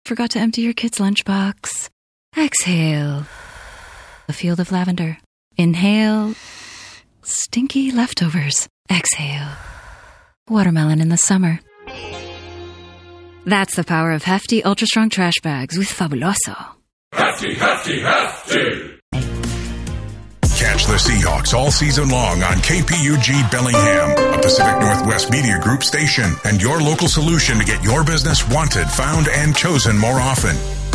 Forgot to empty your kid's lunchbox. Exhale. A field of lavender. Inhale. Stinky leftovers. Exhale. Watermelon in the summer. That's the power of hefty, ultra-strong trash bags with Fabuloso. Hefty, hefty, hefty! Catch the Seahawks all season long on KPUG Bellingham, a Pacific Northwest Media Group station, and your local solution to get your business wanted, found, and chosen more often.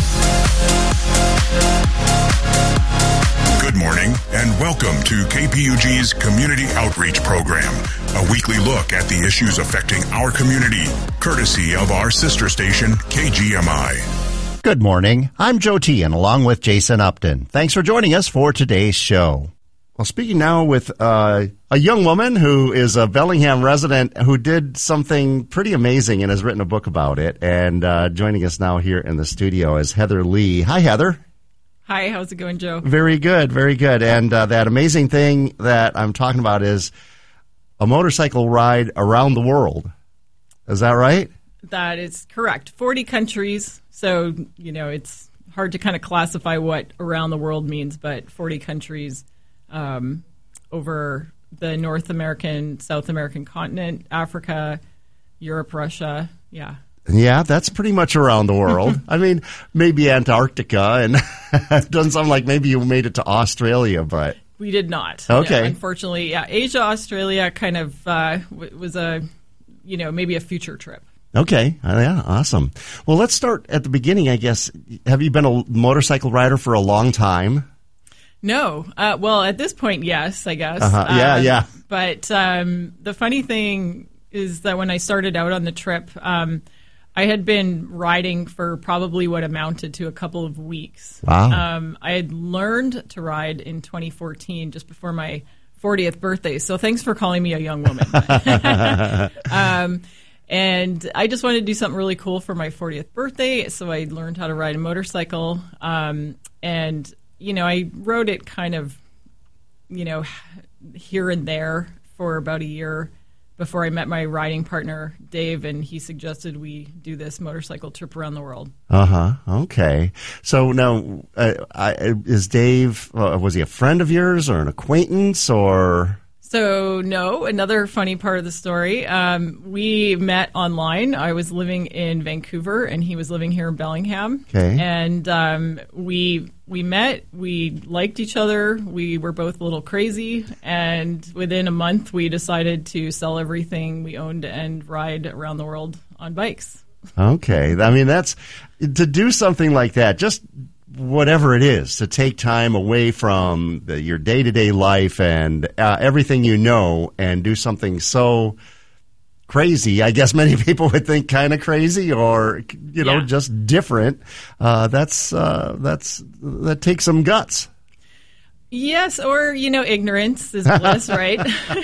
Good morning, and welcome to KPUG's Community Outreach Program, a weekly look at the issues affecting our community, courtesy of our sister station, KGMI. Good morning. I'm Joe T, and along with Jason Upton. Thanks for joining us for today's show. Well, speaking now with a young woman who is a Bellingham resident who did something pretty amazing and has written a book about it. And joining us now here in the studio is Heather Lee. Hi, Heather. Hi, how's it going, Joe? Very good, very good. And that amazing thing that I'm talking about is a motorcycle ride around the world. Is that right? That is correct. 40 countries. So, you know, it's hard to kind of classify what around the world means, but 40 countries over the North American, South American continent, Africa, Europe, Russia. Yeah. Yeah, that's pretty much around the world. I mean, maybe Antarctica, and it doesn't sound like maybe you made it to Australia, but... We did not. Okay. No, unfortunately, yeah. Asia, Australia kind of was a, you know, maybe a future trip. Okay. Yeah, awesome. Well, let's start at the beginning, I guess. Have you been a motorcycle rider for a long time? No. Well, at this point, yes, I guess. Yeah. But the funny thing is that when I started out on the trip, I had been riding for probably what amounted to a couple of weeks. Wow. I had learned to ride in 2014, just before my 40th birthday. So thanks for calling me a young woman. And I just wanted to do something really cool for my 40th birthday. So I learned how to ride a motorcycle. And, you know, I rode it kind of, you know, here and there for about a year before I met my riding partner, Dave, and he suggested we do this motorcycle trip around the world. Okay. So now, is Dave, was he a friend of yours or an acquaintance or... So, no, another funny part of the story. We met online. I was living in Vancouver, and he was living here in Bellingham. Okay. And we met. We liked each other. We were both a little crazy. And within a month, we decided to sell everything we owned and ride around the world on bikes. Okay. I mean, that's to do something like that, just whatever it is, to take time away from your day-to-day life and everything you know and do something so crazy. I guess many people would think kind of crazy or, you know, just different. That takes some guts. Yes, or, you know, ignorance is bliss, right?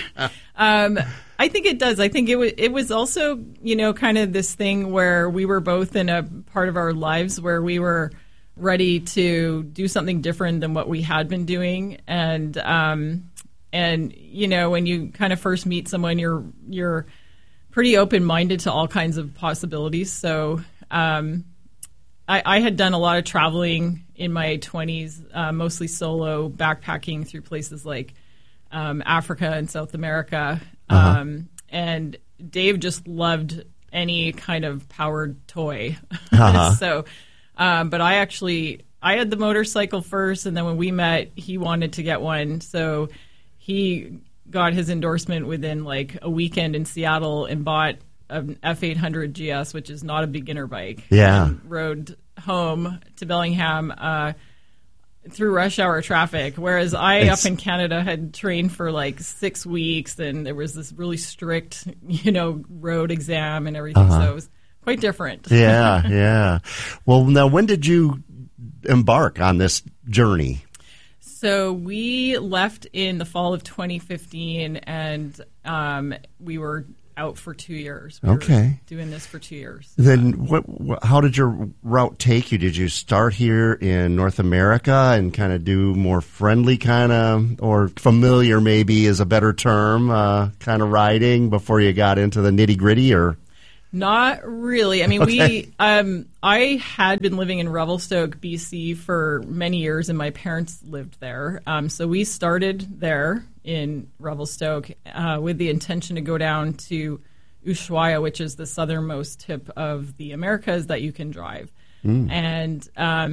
I think it does. I think it was also, you know, kind of this thing where we were both in a part of our lives where we were ready to do something different than what we had been doing. And you know, when you kind of first meet someone, you're pretty open-minded to all kinds of possibilities. So I had done a lot of traveling in my 20s, mostly solo, backpacking through places like Africa and South America. And Dave just loved any kind of powered toy. So but I had the motorcycle first, and then when we met, he wanted to get one. So he got his endorsement within like a weekend in Seattle and bought an F800 GS, which is not a beginner bike. Yeah. And rode home to Bellingham through rush hour traffic, whereas up in Canada had trained for like 6 weeks, and there was this really strict, you know, road exam and everything. So it was quite different. Yeah. Well, now, when did you embark on this journey? So we left in the fall of 2015, and we were out for 2 years. We were doing this for 2 years. Then how did your route take you? Did you start here in North America and kind of do more friendly kind of, or familiar maybe is a better term, kind of riding before you got into the nitty-gritty, or... Not really. I mean, Okay. I had been living in Revelstoke, BC for many years, and my parents lived there. So we started there in Revelstoke with the intention to go down to Ushuaia, which is the southernmost tip of the Americas that you can drive. And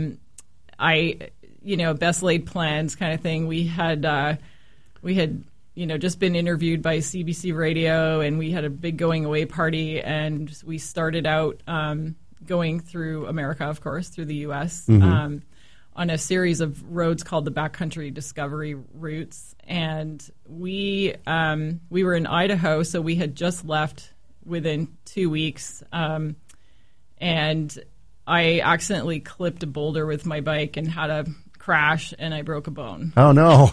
best laid plans kind of thing. We had just been interviewed by CBC Radio, and we had a big going away party, and we started out going through America, of course, through the U.S., on a series of roads called the Backcountry Discovery Routes. And we were in Idaho, so we had just left within 2 weeks, and I accidentally clipped a boulder with my bike and had a crash, and I broke a bone. Oh, no.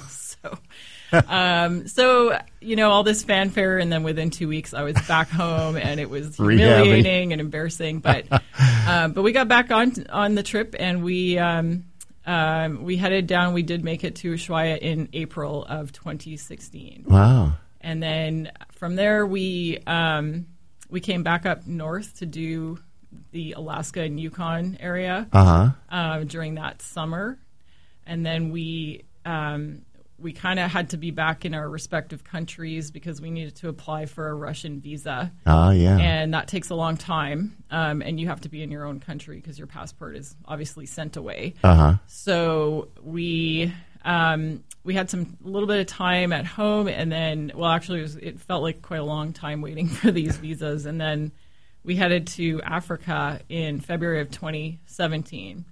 So, all this fanfare, and then within 2 weeks I was back home, and it was humiliating and embarrassing. But we got back on the trip, and we headed down. We did make it to Ushuaia in April of 2016. Wow. And then from there we came back up north to do the Alaska and Yukon area during that summer, and then we kind of had to be back in our respective countries because we needed to apply for a Russian visa. Yeah. And that takes a long time, and you have to be in your own country because your passport is obviously sent away. So we had a little bit of time at home, and then, it felt like quite a long time waiting for these visas, and then we headed to Africa in February of 2017.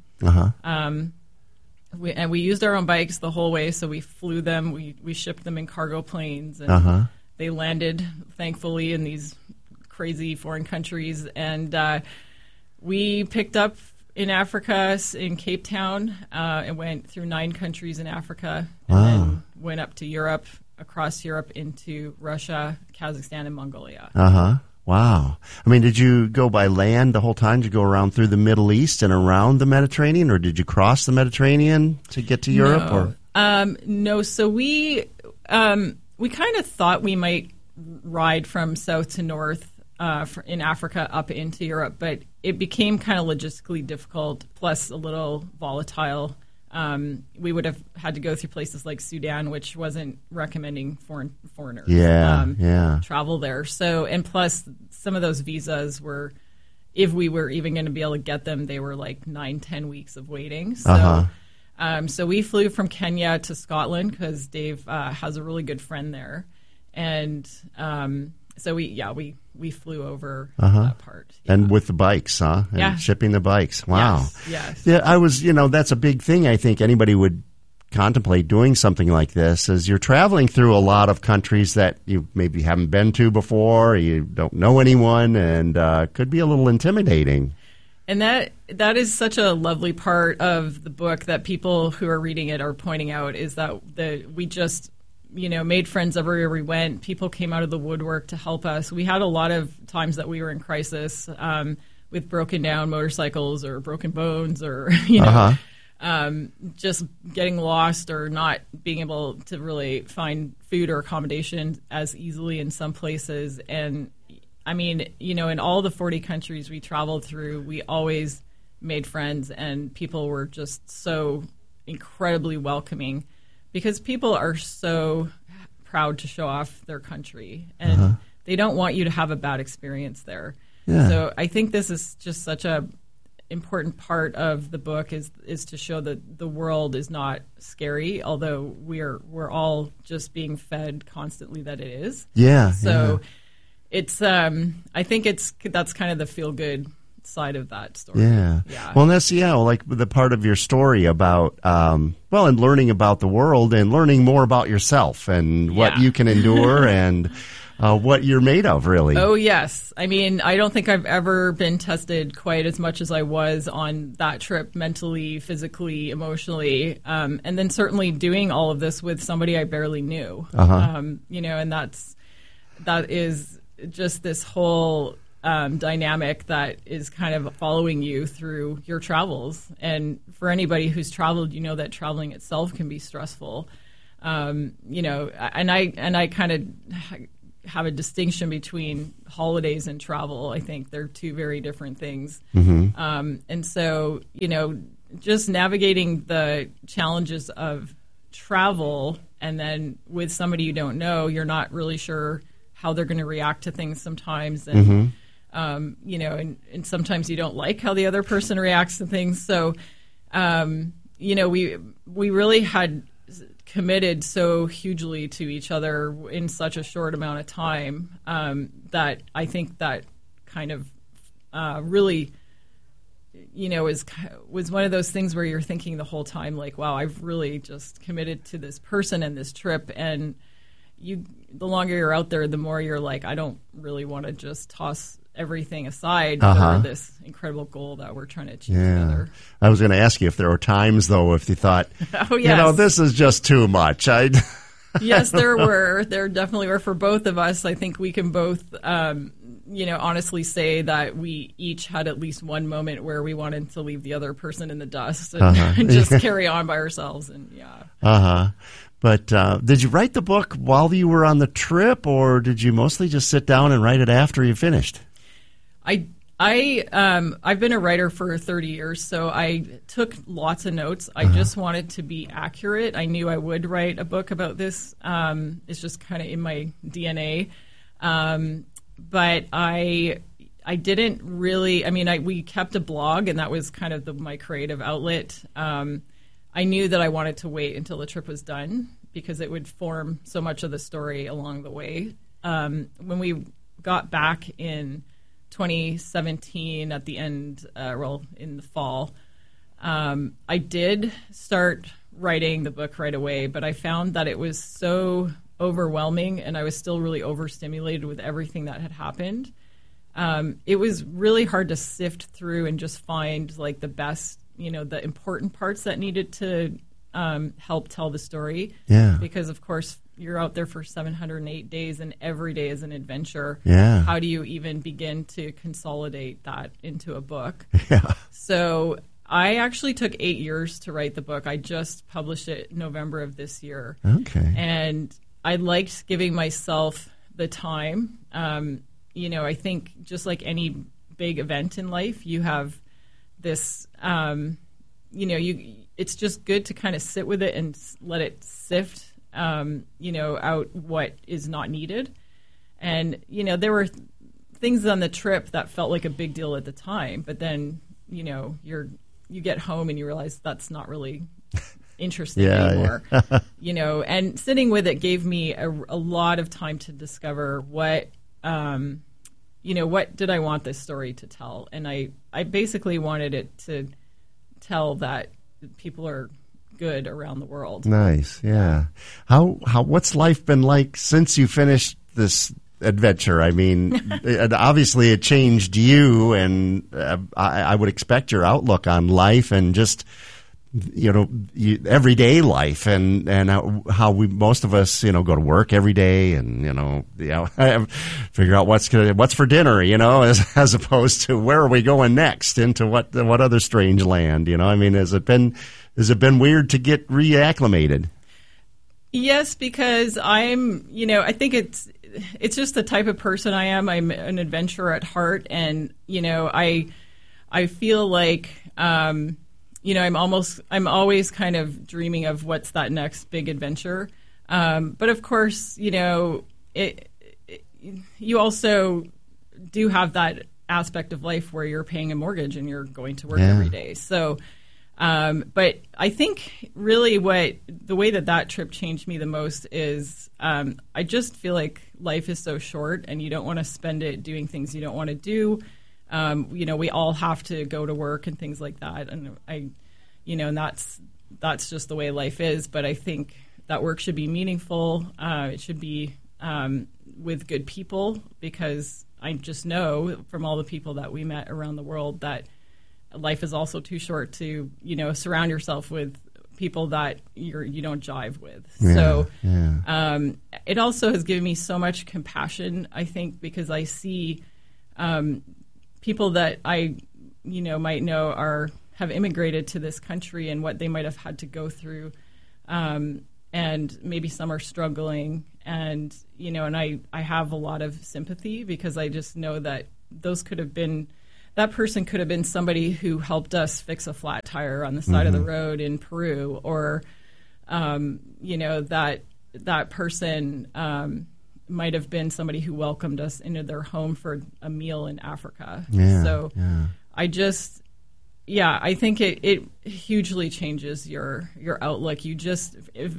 We used our own bikes the whole way, so we flew them. We shipped them in cargo planes, and they landed, thankfully, in these crazy foreign countries. And we picked up in Africa, in Cape Town, and went through 9 countries in Africa, and then went up to Europe, across Europe into Russia, Kazakhstan, and Mongolia. Wow. I mean, did you go by land the whole time? Did you go around through the Middle East and around the Mediterranean, or did you cross the Mediterranean to get to Europe? No. So we kind of thought we might ride from south to north in Africa up into Europe, but it became kind of logistically difficult, plus a little volatile. We would have had to go through places like Sudan, which wasn't recommending foreigners travel there. So, and plus some of those visas were, if we were even going to be able to get them, they were like 9-10 weeks of waiting. So, so we flew from Kenya to Scotland because Dave has a really good friend there, and so we flew over that part. Yeah. And with the bikes, huh? And shipping the bikes. Wow. Yes. Yeah, that's a big thing. I think anybody would contemplate doing something like this, is you're traveling through a lot of countries that you maybe haven't been to before, you don't know anyone, and could be a little intimidating. And that is such a lovely part of the book that people who are reading it are pointing out, is that we just made friends everywhere we went. People came out of the woodwork to help us. We had a lot of times that we were in crisis with broken down motorcycles or broken bones, or just getting lost or not being able to really find food or accommodation as easily in some places. And I mean, in all the 40 countries we traveled through, we always made friends, and people were just so incredibly welcoming, because people are so proud to show off their country, and they don't want you to have a bad experience there. Yeah. So I think this is just such a important part of the book, is to show that the world is not scary, although we're all just being fed constantly that it is. Yeah. So it's I think that's kind of the feel good side of that story. Yeah. Well, that's like the part of your story about and learning about the world and learning more about yourself and what you can endure and what you're made of, really. Oh, yes. I mean, I don't think I've ever been tested quite as much as I was on that trip, mentally, physically, emotionally, and then certainly doing all of this with somebody I barely knew. And that is just this whole dynamic that is kind of following you through your travels. And for anybody who's traveled, that traveling itself can be stressful. And I kind of have a distinction between holidays and travel. I think they're two very different things. And so, just navigating the challenges of travel, and then with somebody you don't know, you're not really sure how they're going to react to things sometimes. And, and sometimes you don't like how the other person reacts to things. So, we really had committed so hugely to each other in such a short amount of time that I think that kind of really, was one of those things where you're thinking the whole time, like, wow, I've really just committed to this person and this trip. And the longer you're out there, the more you're like, I don't really want to just toss everything aside for this incredible goal that we're trying to achieve together. I was going to ask you if there were times, though, if you thought, this is just too much. Yes, there were. There definitely were for both of us. I think we can both, honestly say that we each had at least one moment where we wanted to leave the other person in the dust and just carry on by ourselves. And But did you write the book while you were on the trip, or did you mostly just sit down and write it after you finished? I've been a writer for 30 years, so I took lots of notes. I just wanted to be accurate. I knew I would write a book about this. It's just kind of in my DNA. But I didn't really. I mean, we kept a blog, and that was kind of my creative outlet. I knew that I wanted to wait until the trip was done because it would form so much of the story along the way. When we got back in 2017 at the end, in the fall, I did start writing the book right away, but I found that it was so overwhelming and I was still really overstimulated with everything that had happened. It was really hard to sift through and just find like the best, the important parts that needed to help tell the story. Yeah. Because, of course, you're out there for 708 days and every day is an adventure. Yeah. How do you even begin to consolidate that into a book? Yeah. So I actually took 8 years to write the book. I just published it in November of this year. Okay. And I liked giving myself the time. I think just like any big event in life, you have this, it's just good to kind of sit with it and let it sift, out what is not needed. And, there were things on the trip that felt like a big deal at the time, but then, you get home and you realize that's not really interesting anymore. And sitting with it gave me a lot of time to discover what did I want this story to tell? And I basically wanted it to tell that people are good around the world. Nice, yeah. What's life been like since you finished this adventure? I mean, obviously it changed you, and I would expect your outlook on life and just everyday life and how most of us go to work every day and figure out what's for dinner as opposed to where are we going next into what other strange land. I mean, has it been weird to get reacclimated? Yes, because I'm I think it's just the type of person I am. I'm an adventurer at heart, and I feel like I'm always kind of dreaming of what's that next big adventure. But of course, you also do have that aspect of life where you're paying a mortgage and you're going to work every day. So, but I think really the way that trip changed me the most is I just feel like life is so short and you don't want to spend it doing things you don't want to do. We all have to go to work and things like that. And and that's just the way life is. But I think that work should be meaningful. It should be with good people, because I just know from all the people that we met around the world that life is also too short to, surround yourself with people that you don't jive with. Yeah, so yeah. It also has given me so much compassion, I think, because I see people that I, might know have immigrated to this country and what they might have had to go through. and maybe some are struggling. And, and I have a lot of sympathy because I just know that that person could have been somebody who helped us fix a flat tire on the side of the road in Peru, or, that person might have been somebody who welcomed us into their home for a meal in Africa. I think it hugely changes your outlook. You just, if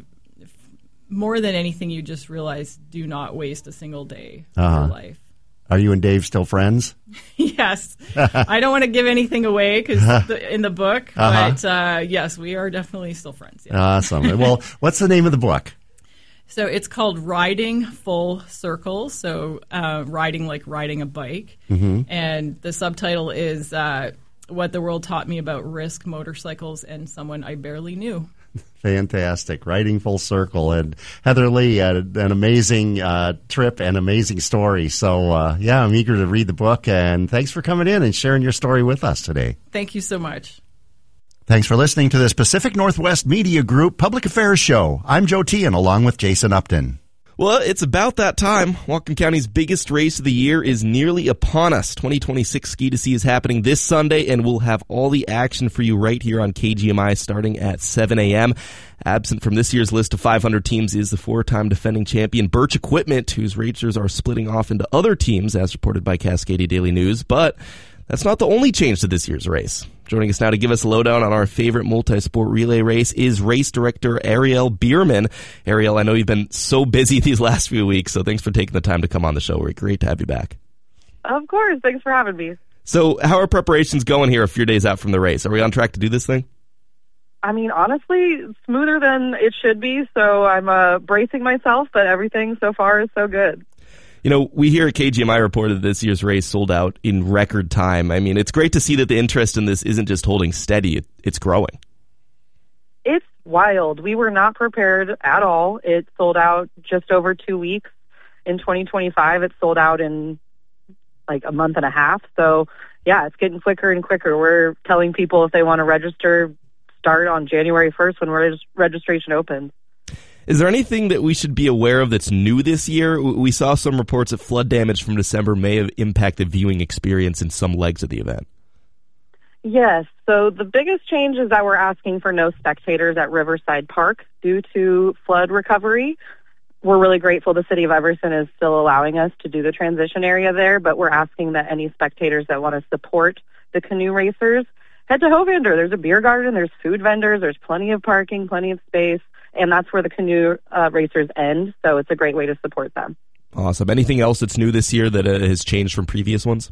more than anything, you just realize, do not waste a single day of your life. Are you and Dave still friends? Yes. I don't want to give anything away in the book, but yes, we are definitely still friends. Yeah. Awesome. Well, what's the name of the book? So it's called Riding Full Circle. So riding like riding a bike. And the subtitle is What the World Taught Me About Risk, Motorcycles, and Someone I Barely Knew. Fantastic. Riding Full Circle. And Heather Lee had an amazing trip and amazing story. So, I'm eager to read the book. And thanks for coming in and sharing your story with us today. Thank you so much. Thanks for listening to this Pacific Northwest Media Group Public Affairs Show. I'm Joe Tian, along with Jason Upton. Well, it's about that time. Whatcom County's biggest race of the year is nearly upon us. 2026 Ski to See is happening this Sunday, and we'll have all the action for you right here on KGMI starting at 7 a.m. Absent from this year's list of 500 teams is the four-time defending champion Birch Equipment, whose racers are splitting off into other teams, as reported by Cascadia Daily News. But that's not the only change to this year's race. Joining us now to give us a lowdown on our favorite multi-sport relay race is race director Ariel Bierman. Ariel, I know you've been so busy these last few weeks, so thanks for taking the time to come on the show. We're great to have you back. Of course. Thanks for having me. So how are preparations going here a few days out from the race? Are we on track to do this thing? I mean, honestly, smoother than it should be, so I'm bracing myself, but everything so far is so good. We here at KGMI reported that this year's race sold out in record time. I mean, it's great to see that the interest in this isn't just holding steady, it's growing. It's wild. We were not prepared at all. It sold out just over 2 weeks. In 2025, it sold out in like a month and a half. So, yeah, it's getting quicker and quicker. We're telling people if they want to register, start on January 1st when registration opens. Is there anything that we should be aware of that's new this year? We saw some reports that flood damage from December may have impacted viewing experience in some legs of the event. Yes. So the biggest change is that we're asking for no spectators at Riverside Park due to flood recovery. We're really grateful the city of Everson is still allowing us to do the transition area there, but we're asking that any spectators that want to support the canoe racers head to Hovander. There's a beer garden, there's food vendors, there's plenty of parking, plenty of space. And that's where the canoe racers end, so it's a great way to support them. Awesome. Anything else that's new this year that has changed from previous ones?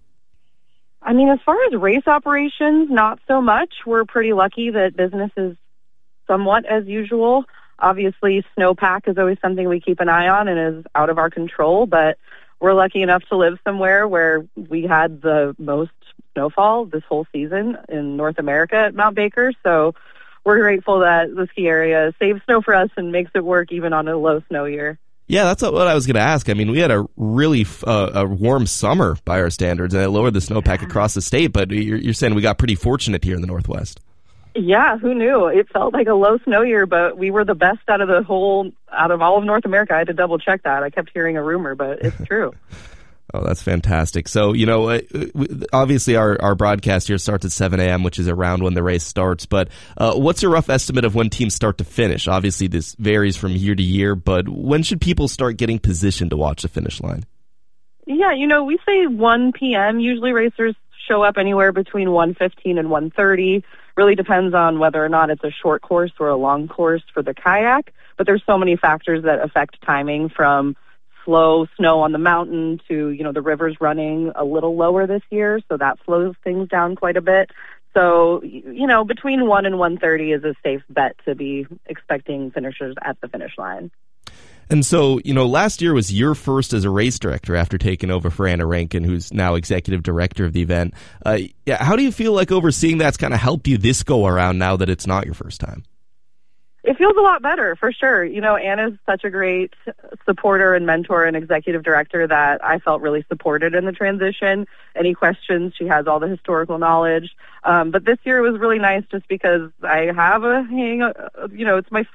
I mean, as far as race operations, not so much. We're pretty lucky that business is somewhat as usual. Obviously, snowpack is always something we keep an eye on and is out of our control, but we're lucky enough to live somewhere where we had the most snowfall this whole season in North America at Mount Baker, so we're grateful that the ski area saves snow for us and makes it work even on a low snow year. Yeah, that's what I was going to ask. I mean, we had a really a warm summer by our standards, and it lowered the snowpack across the state, but you're saying we got pretty fortunate here in the Northwest. Yeah, who knew? It felt like a low snow year, but we were the best out of all of North America. I had to double check that. I kept hearing a rumor, but it's true. Oh, that's fantastic. So, obviously our broadcast here starts at 7 a.m., which is around when the race starts. But what's your rough estimate of when teams start to finish? Obviously, this varies from year to year, but when should people start getting positioned to watch the finish line? Yeah, we say 1 p.m. Usually racers show up anywhere between 1:15 and 1:30. Really depends on whether or not it's a short course or a long course for the kayak. But there's so many factors that affect timing, from slow snow on the mountain to, the river's running a little lower this year, so that slows things down quite a bit. So, between 1 and 1:30 is a safe bet to be expecting finishers at the finish line. And so, last year was your first as a race director after taking over for Anna Rankin, who's now executive director of the event. How do you feel like overseeing that's kind of helped you this go around now that it's not your first time? It feels a lot better, for sure. Anna's such a great supporter and mentor and executive director that I felt really supported in the transition. Any questions, she has all the historical knowledge. But this year it was really nice just because I have it's my fifth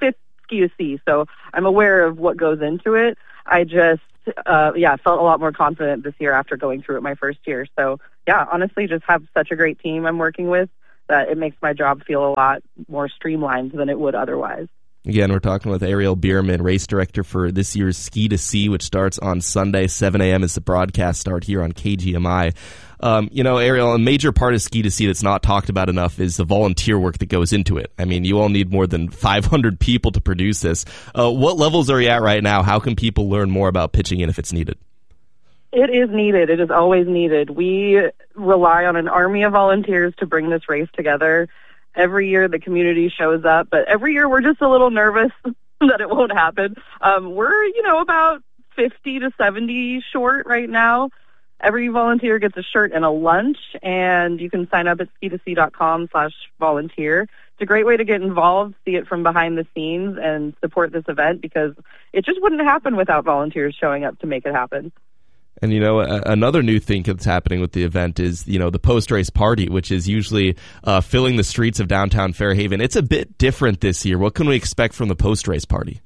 Ski to Sea, so I'm aware of what goes into it. I just, felt a lot more confident this year after going through it my first year. So, yeah, honestly, just have such a great team I'm working with that it makes my job feel a lot more streamlined than it would otherwise. Again, we're talking with Ariel Bierman, race director for this year's Ski to Sea, which starts on Sunday. 7 a.m. is the broadcast start here on KGMI. Ariel, a major part of Ski to Sea that's not talked about enough is the volunteer work that goes into it. I mean, you all need more than 500 people to produce this. What levels are you at right now? How can people learn more about pitching in if it's needed? It is needed. It is always needed. We rely on an army of volunteers to bring this race together. Every year the community shows up, but every year we're just a little nervous that it won't happen. We're, about 50 to 70 short right now. Every volunteer gets a shirt and a lunch, and you can sign up at skitosea.com/volunteer. It's a great way to get involved, see it from behind the scenes, and support this event because it just wouldn't happen without volunteers showing up to make it happen. And, another new thing that's happening with the event is, the post-race party, which is usually filling the streets of downtown Fairhaven. It's a bit different this year. What can we expect from the post-race party?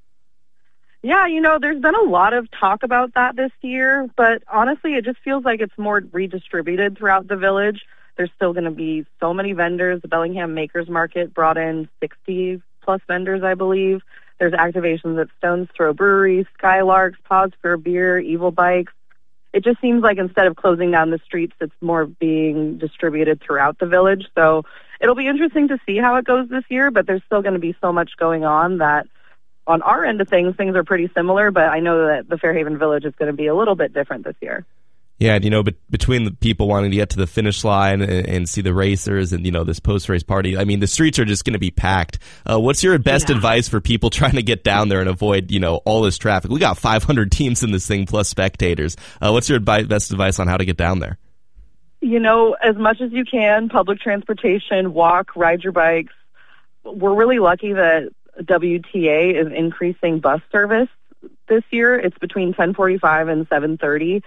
Yeah, there's been a lot of talk about that this year, but honestly, it just feels like it's more redistributed throughout the village. There's still going to be so many vendors. The Bellingham Makers Market brought in 60-plus vendors, I believe. There's activations at Stone's Throw Brewery, Skylarks, Pause for a Beer, Evil Bikes. It just seems like instead of closing down the streets, it's more being distributed throughout the village. So it'll be interesting to see how it goes this year, but there's still going to be so much going on that on our end of things are pretty similar, but I know that the Fairhaven Village is going to be a little bit different this year. Yeah, and, between the people wanting to get to the finish line and see the racers and, this post-race party, I mean, the streets are just going to be packed. What's your best advice for people trying to get down there and avoid, all this traffic? We got 500 teams in this thing plus spectators. What's your best advice on how to get down there? As much as you can, public transportation, walk, ride your bikes. We're really lucky that WTA is increasing bus service this year. It's between 10:45 and 7:30.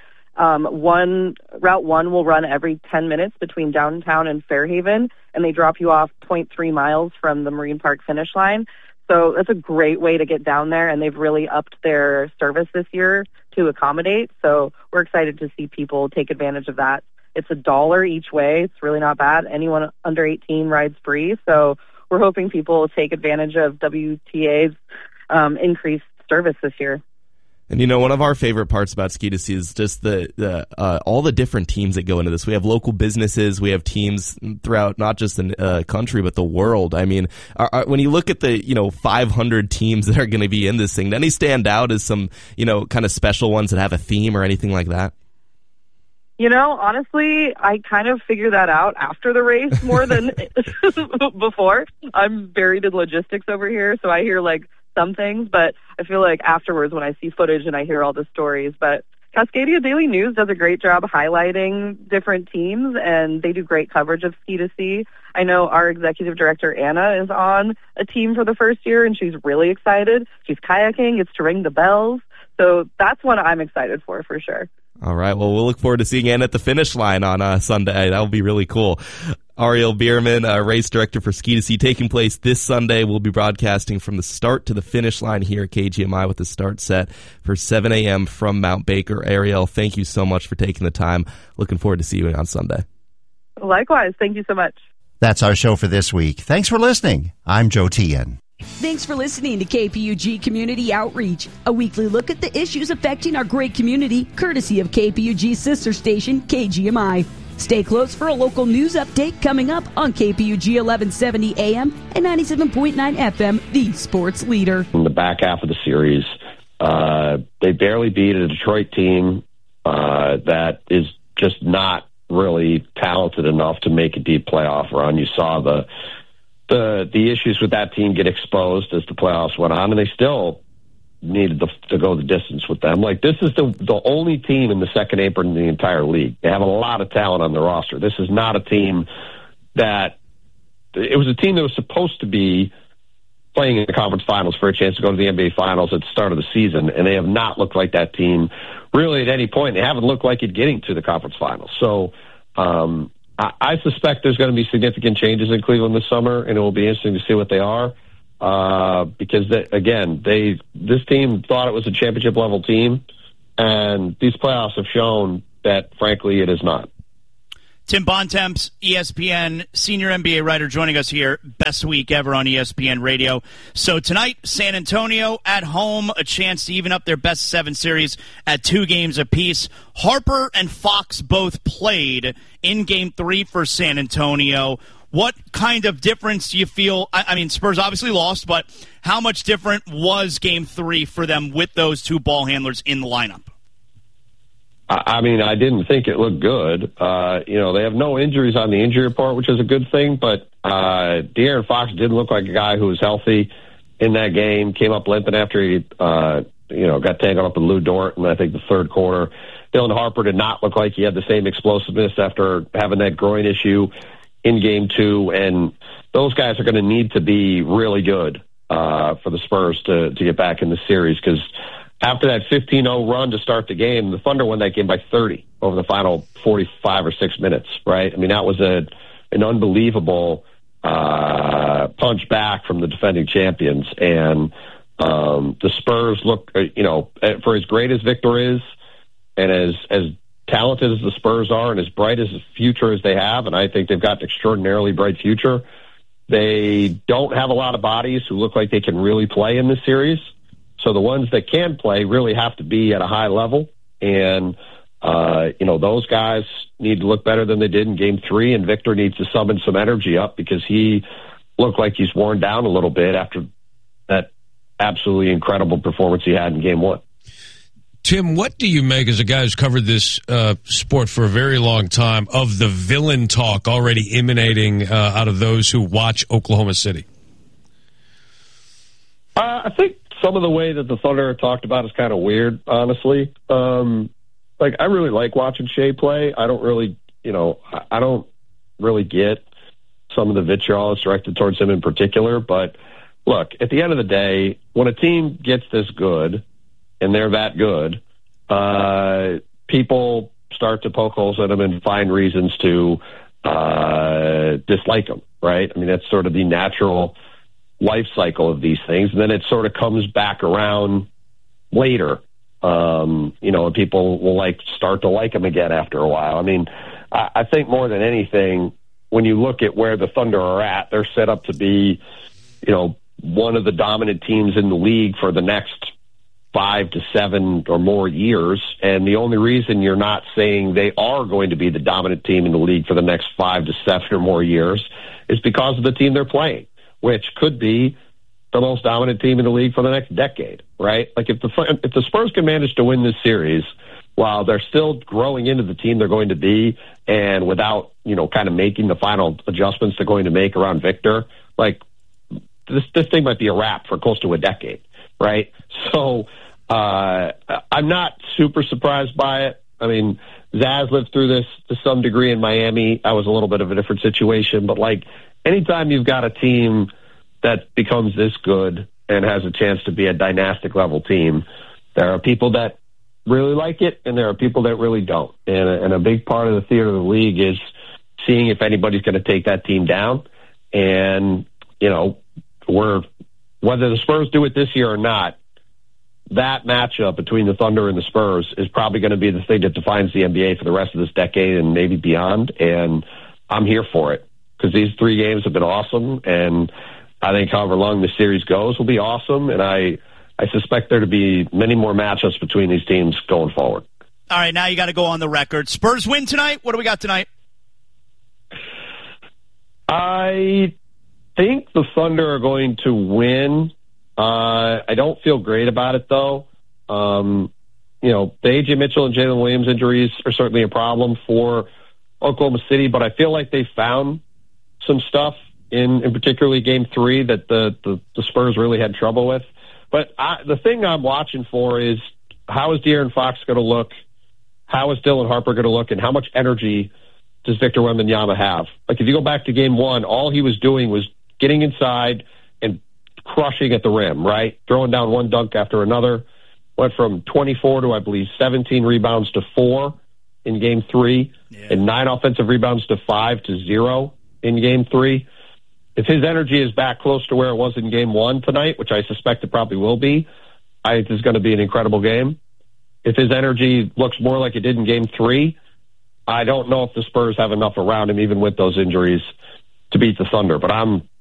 Route 1 will run every 10 minutes between downtown and Fairhaven, and they drop you off 0.3 miles from the Marine Park finish line. So that's a great way to get down there, and they've really upped their service this year to accommodate. So we're excited to see people take advantage of that. It's $1 each way. It's really not bad. Anyone under 18 rides free. So we're hoping people will take advantage of WTA's increased service this year. And one of our favorite parts about Ski to Sea is just the all the different teams that go into this. We have local businesses, we have teams throughout not just the country but the world. I mean, when you look at the 500 teams that are going to be in this thing, do any stand out as some kind of special ones that have a theme or anything like that? Honestly, I kind of figure that out after the race more than before. I'm buried in logistics over here, so I hear some things, but I feel like afterwards when I see footage and I hear all the stories. But Cascadia Daily News does a great job highlighting different teams, and they do great coverage of Ski to Sea. I know our executive director, Anna, is on a team for the first year, and she's really excited. She's kayaking, gets to ring the bells. So that's what I'm excited for sure. All right. Well, we'll look forward to seeing Anna at the finish line on Sunday. That will be really cool. Ariel Bierman, race director for Ski to Sea, taking place this Sunday. We'll be broadcasting from the start to the finish line here at KGMI with the start set for 7 a.m. from Mount Baker. Ariel, thank you so much for taking the time. Looking forward to seeing you on Sunday. Likewise. Thank you so much. That's our show for this week. Thanks for listening. I'm Joe Tian. Thanks for listening to KPUG Community Outreach, a weekly look at the issues affecting our great community, courtesy of KPUG's sister station, KGMI. Stay close for a local news update coming up on KPUG 1170 AM and 97.9 FM, the sports leader. In the back half of the series, they barely beat a Detroit team that is just not really talented enough to make a deep playoff run. You saw the issues with that team get exposed as the playoffs went on, and they still needed to go the distance with them. This is the only team in the second apron in the entire league. They have a lot of talent on their roster. This is not a team it was a team that was supposed to be playing in the conference finals for a chance to go to the NBA finals at the start of the season, and they have not looked like that team really at any point. They haven't looked like it getting to the conference finals. So I suspect there's going to be significant changes in Cleveland this summer, and it will be interesting to see what they are. because this team thought it was a championship level team, and these playoffs have shown that, frankly, it is not. Tim Bontemps, ESPN senior NBA writer, joining us here. Best week ever on ESPN Radio. So tonight, San Antonio at home, a chance to even up their best 7 series at 2 games apiece. Harper and Fox both played in Game 3 for San Antonio. What kind of difference do you feel? I mean, Spurs obviously lost, but how much different was Game 3 for them with those 2 ball handlers in the lineup? I mean, I didn't think it looked good. They have no injuries on the injury report, which is a good thing, but De'Aaron Fox didn't look like a guy who was healthy in that game, came up limping after he, got tangled up with Lou Dort in, I think, the third quarter. Dylan Harper did not look like he had the same explosiveness after having that groin issue in Game 2, and those guys are going to need to be really good for the Spurs to get back in the series, because after that 15-0 run to start the game, the Thunder won that game by 30 over the final 45 or 6 minutes, right? I mean, that was an unbelievable punch back from the defending champions. And the Spurs look, for as great as Victor is and as talented as the Spurs are and as bright as a future as they have, and I think they've got an extraordinarily bright future, they don't have a lot of bodies who look like they can really play in this series. So the ones that can play really have to be at a high level. And, those guys need to look better than they did in Game 3. And Victor needs to summon some energy up because he looked like he's worn down a little bit after that absolutely incredible performance he had in Game 1. Tim, what do you make, as a guy who's covered this sport for a very long time, of the villain talk already emanating out of those who watch Oklahoma City? I think some of the way that the Thunder are talked about is kind of weird, honestly. I really like watching Shea play. I don't really get some of the vitriol that's directed towards him in particular. But look, at the end of the day, when a team gets this good and they're that good, people start to poke holes at them and find reasons to dislike them, right? I mean, that's sort of the natural life cycle of these things, and then it sort of comes back around later. And people will start to like them again after a while. I mean, I think more than anything, when you look at where the Thunder are at, they're set up to be, one of the dominant teams in the league for the next 5 to 7 or more years. And the only reason you're not saying they are going to be the dominant team in the league for the next 5 to 7 or more years is because of the team they're playing, which could be the most dominant team in the league for the next decade, right? Like if the Spurs can manage to win this series while they're still growing into the team they're going to be, and without, kind of making the final adjustments they're going to make around Victor, this thing might be a wrap for close to a decade, right? So I'm not super surprised by it. I mean, Zaz lived through this to some degree in Miami. That was a little bit of a different situation, but anytime you've got a team that becomes this good and has a chance to be a dynastic level team, there are people that really like it and there are people that really don't. And a big part of the theater of the league is seeing if anybody's going to take that team down. And, whether the Spurs do it this year or not, that matchup between the Thunder and the Spurs is probably going to be the thing that defines the NBA for the rest of this decade and maybe beyond. And I'm here for it, because these 3 games have been awesome, and I think however long the series goes will be awesome, and I suspect there to be many more matchups between these teams going forward. All right, now you got to go on the record. Spurs win tonight? What do we got tonight? I think the Thunder are going to win. I don't feel great about it, though. The A.J. Mitchell and Jalen Williams injuries are certainly a problem for Oklahoma City, but I feel like they found some stuff in particularly Game 3 that the Spurs really had trouble with. But the thing I'm watching for is, how is De'Aaron Fox going to look? How is Dylan Harper going to look? And how much energy does Victor Wembanyama have? If you go back to Game 1, all he was doing was getting inside and crushing at the rim, right? Throwing down one dunk after another. Went from 24 to, I believe, 17 rebounds to 4 in Game 3, and 9 offensive rebounds to 5 to 0 in Game 3. If his energy is back close to where it was in game one tonight, which I suspect it probably will be, I think it's going to be an incredible game. If his energy looks more like it did in game three, I don't know if the Spurs have enough around him, even with those injuries, to beat the Thunder. But I'm